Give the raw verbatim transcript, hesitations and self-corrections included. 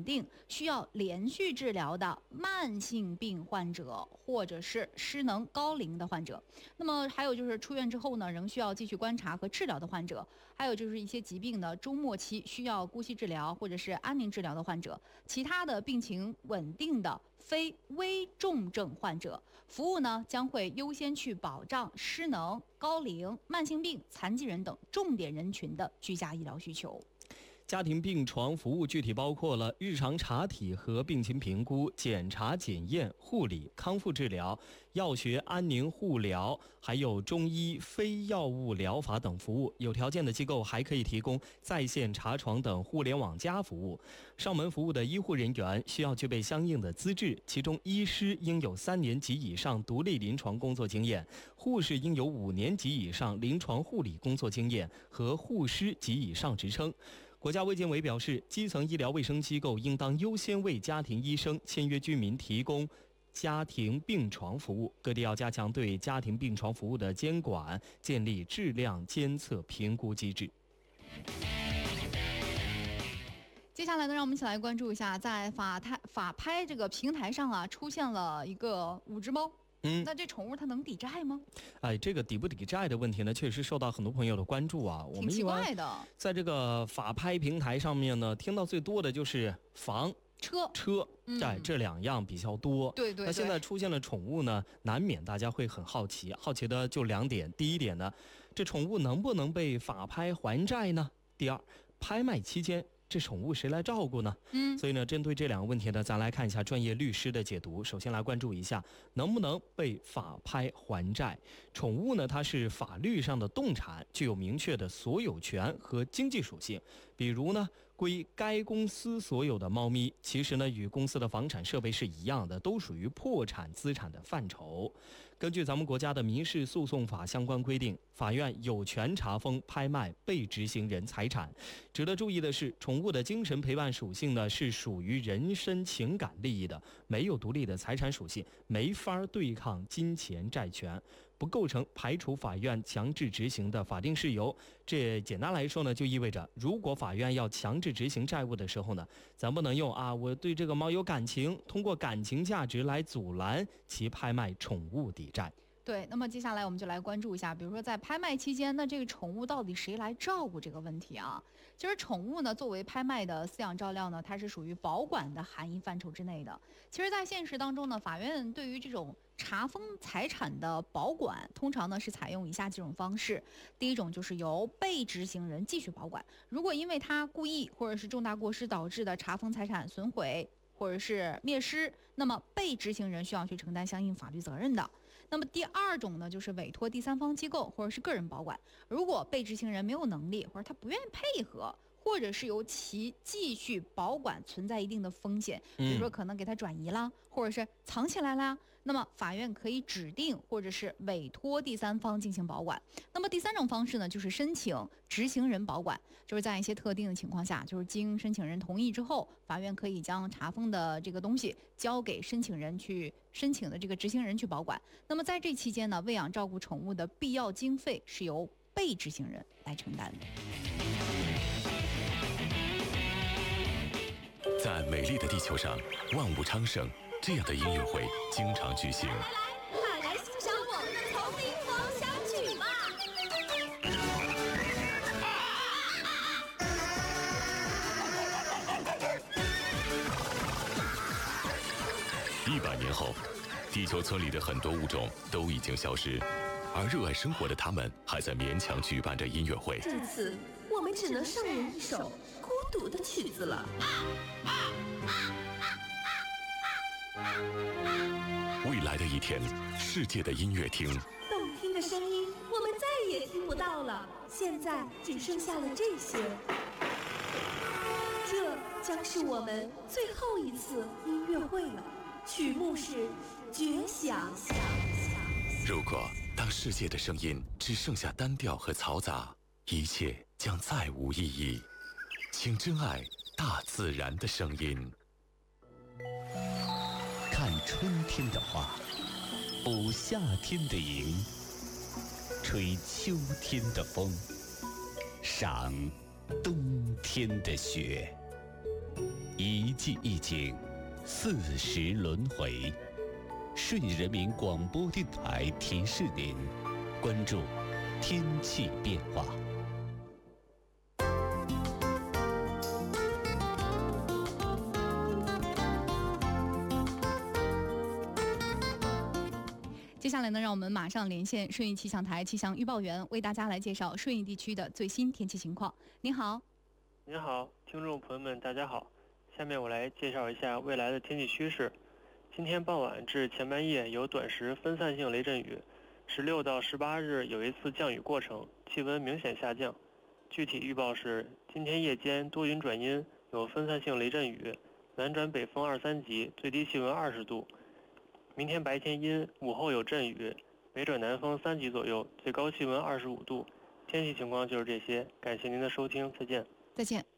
定、需要连续治疗的慢性病患者，或者是失能高龄的患者。那么还有就是出院之后呢，仍需要继续观察和治疗的患者，还有就是一些疾病的中末期需要姑息治疗或者是安宁治疗的患者，其他的病情稳定的非危重症患者，服务呢将会优先去保障失能、高龄、慢性病、残疾人等重点人群的居家医疗需求。 家庭病床服务具体包括了日常查体和病情评估、检查检验、护理、康复治疗、药学安宁护疗，还有中医非药物疗法等服务。有条件的机构还可以提供在线查床等互联网加服务。上门服务的医护人员需要具备相应的资质，其中医师应有三年及以上独立临床工作经验，护士应有五年及以上临床护理工作经验和护师及以上职称。国家卫健委表示，基层医疗卫生机构应当优先为家庭医生、签约居民提供家庭病床服务。各地要加强对家庭病床服务的监管，建立质量监测评估机制。 接下来呢，让我们一起来关注一下，在法拍法拍这个平台上啊，出现了一个五只猫。嗯，那这宠物它能抵债吗？ 哎，这个抵不抵债的问题呢，确实受到很多朋友的关注啊。 挺奇怪的。 我们在这个法拍平台上面呢，听到最多的就是房、 车、 车，哎、嗯，这两样比较多。 对 对, 对。 那现在出现了宠物呢，难免大家会很好奇，好奇的就两点。第一点呢，这宠物能不能被法拍还债呢？第二，拍卖期间这宠物谁来照顾呢？嗯，所以呢，针对这两个问题呢，咱来看一下专业律师的解读。首先来关注一下能不能被法拍还债。宠物呢，它是法律上的动产，具有明确的所有权和经济属性。比如呢，归该公司所有的猫咪，其实呢，与公司的房产设备是一样的，都属于破产资产的范畴。根据咱们国家的民事诉讼法相关规定，法院有权查封、拍卖被执行人财产。值得注意的是，宠物的精神陪伴属性呢，是属于人身情感利益的，没有独立的财产属性，没法对抗金钱债权，不构成排除法院强制执行的法定事由。这简单来说呢，就意味着如果法院要强制执行债务的时候呢，咱不能用啊我对这个猫有感情，通过感情价值来阻拦其拍卖宠物抵债。 对，那么接下来我们就来关注一下，比如说在拍卖期间，那这个宠物到底谁来照顾这个问题啊？其实宠物呢，作为拍卖的饲养照料呢，它是属于保管的含义范畴之内的。其实，在现实当中呢，法院对于这种查封财产的保管，通常呢是采用以下几种方式。第一种就是由被执行人继续保管，如果因为他故意或者是重大过失导致的查封财产损毁或者是灭失，那么被执行人需要去承担相应法律责任的。那么第二种呢，就是委托第三方机构或者是个人保管，如果被执行人没有能力或者他不愿意配合，或者是由其继续保管存在一定的风险，比如说可能给他转移啦，或者是藏起来啦，那么法院可以指定或者是委托第三方进行保管。那么第三种方式呢，就是申请执行人保管，就是在一些特定的情况下，就是经申请人同意之后，法院可以将查封的这个东西交给申请人去申请的这个执行人去保管。那么在这期间呢，喂养照顾宠物的必要经费是由被执行人来承担的。 在美丽的地球上，万物昌盛，这样的音乐会经常举行。 来来，快来欣赏我们的丛林狂想曲吧！ 一百年后，地球村里的很多物种都已经消失，而热爱生活的他们还在勉强举办着音乐会。 这次我们只能上演一首孤独的曲子了。 未来的一天，世界的音乐厅， 动听的声音我们再也听不到了，现在只剩下了这些。这将是我们最后一次音乐会了，曲目是《绝响》。 如果当世界的声音只剩下单调和嘈杂，一切将再无意义。请珍爱大自然的声音。 看春天的花，捕夏天的萤，吹秋天的风，赏冬天的雪。 一季一景，四时轮回。顺义人民广播电台提示您，关注天气变化。 接下来呢，让我们马上连线顺义气象台气象预报员，为大家来介绍顺义地区的最新天气情况。您好。 您好，听众朋友们，大家好。下面我来介绍一下未来的天气趋势。今天傍晚至前半夜有短时分散性雷阵雨，十六到十八日有一次降雨过程，气温明显下降。具体预报是：今天夜间多云转阴，有分散性雷阵雨，南转北风二三级，最低气温二十度。明天白天阴，午后有阵雨，北转南风三级左右，最高气温二十五度。天气情况就是这些，感谢您的收听，再见。 再见。